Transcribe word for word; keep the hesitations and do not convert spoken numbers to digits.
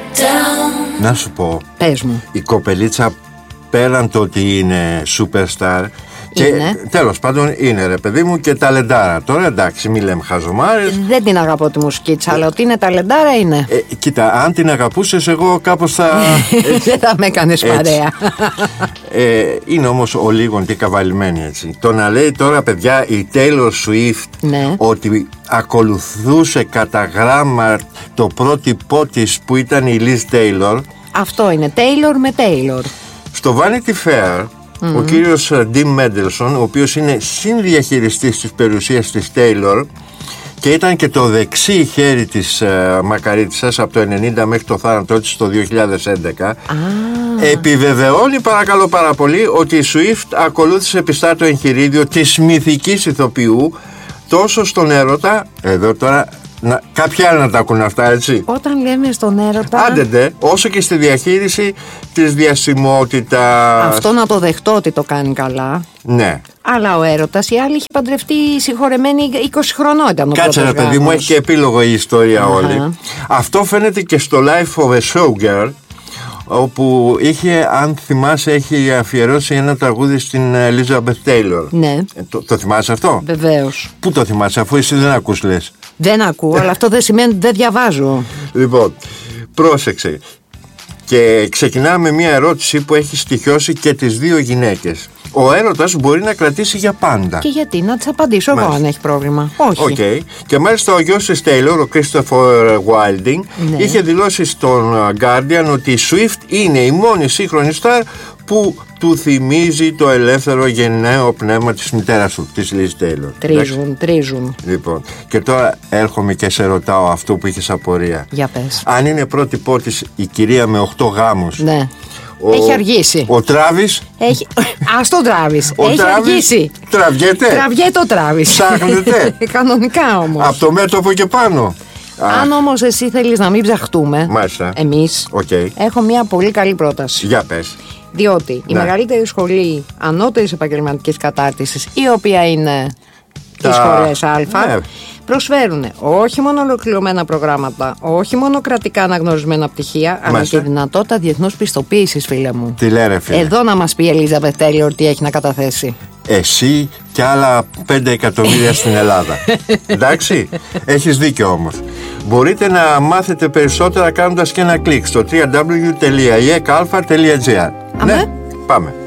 Να σου πω, πες μου. η κοπελίτσα πέραν το ότι είναι superstar, και τέλος πάντων είναι, ρε παιδί μου, και ταλεντάρα. Τώρα εντάξει, μην λέμε χαζομάρες. Δεν την αγαπώ τη μουσική της, αλλά ότι είναι ταλεντάρα είναι. ε, Κοίτα, αν την αγαπούσες, εγώ κάπως θα... Δεν θα με έκανες παρέα. ε, Είναι όμως ο λίγον και καβαλημένη, έτσι. Το να λέει τώρα, παιδιά, η Taylor Swift, ναι, ότι ακολουθούσε κατά γράμμα το πρότυπό της που ήταν η Liz Taylor. Αυτό είναι, Taylor με Taylor. Στο Vanity Fair, mm-hmm, ο κύριος Dean Mendelsohn, ο οποίος είναι συνδιαχειριστής της περιουσίας της Taylor και ήταν και το δεξί χέρι της uh, μακαρίτισσας από το ενενήντα μέχρι το θάνατό της το δύο χιλιάδες έντεκα, ah, επιβεβαιώνει παρακαλώ πάρα πολύ ότι η Swift ακολούθησε πιστά το εγχειρίδιο της μυθικής ηθοποιού τόσο στον έρωτα, εδώ τώρα να, κάποιοι άλλοι να τα ακούν αυτά, έτσι. Όταν λέμε στον έρωτα, άντεντε, όσο και στη διαχείριση της διασημότητας. Αυτό να το δεχτώ ότι το κάνει καλά. Ναι. Αλλά ο έρωτας, η άλλη είχε παντρευτεί συγχωρεμένη είκοσι χρονών ήταν ο πρώτος Κάτσε ρε παιδί μου, έχει και επίλογο η ιστορία uh-huh. όλη. Αυτό φαίνεται και στο Life of a Showgirl, όπου είχε, αν θυμάσαι, έχει αφιερώσει ένα τραγούδι στην Elizabeth Taylor. Ναι. ε, το, το θυμάσαι αυτό? Βεβαίως. Πού το θυμάσαι, αφού εσύ δεν ακούς, λες? Δεν ακούω, αλλά αυτό δεν σημαίνει ότι δεν διαβάζω. Λοιπόν, πρόσεξε. Και ξεκινάμε μια ερώτηση που έχει στοιχειώσει και τις δύο γυναίκες. Ο έρωτας μπορεί να κρατήσει για πάντα. Και γιατί, να της απαντήσω εγώ αν έχει πρόβλημα. Όχι. Okay. Και μάλιστα ο γιος της Taylor, ο Christopher Wilding, ναι, είχε δηλώσει στον Guardian ότι η Swift είναι η μόνη σύγχρονη στάρ που του θυμίζει το ελεύθερο γενναίο πνεύμα της μητέρας του, της Liz Taylor. Τρίζουν, τρίζουν. Λοιπόν, και τώρα έρχομαι και σε ρωτάω αυτό που είχες απορία. Για πες. Αν είναι πρώτη της η κυρία με οχτώ γάμους. Ναι. Ο, έχει αργήσει. Ο Τράβης. Έχει... Ας το Τράβης. Έχει Τράβης αργήσει. Τραβιέται. Τραβιέται ο Τράβης. Ψάχνετε. Κανονικά όμως. Από το μέτωπο και πάνω. Αν όμως εσύ θέλεις να μην ψαχτούμε, μάλιστα, εμείς, okay, έχω μια πολύ καλή πρόταση. Για πες. Διότι η ναι, μεγαλύτερη σχολή ανώτερης επαγγελματικής κατάρτισης, η οποία είναι τις σχολές Α, ναι, προσφέρουν όχι μόνο ολοκληρωμένα προγράμματα, όχι μόνο κρατικά αναγνωρισμένα πτυχία, μάλιστα, αλλά και δυνατότητα διεθνούς πιστοποίησης, φίλε μου. Τι λέει, ρε φίλε? Εδώ να μας πει η Elizabeth Taylor τι έχει να καταθέσει. Εσύ και άλλα πέντε εκατομμύρια στην Ελλάδα. Εντάξει, έχεις δίκιο όμως. Μπορείτε να μάθετε περισσότερα κάνοντας και ένα κλικ στο double-u double-u double-u τελεία ι ε κ α τελεία τζι άρ. Ναι, πάμε.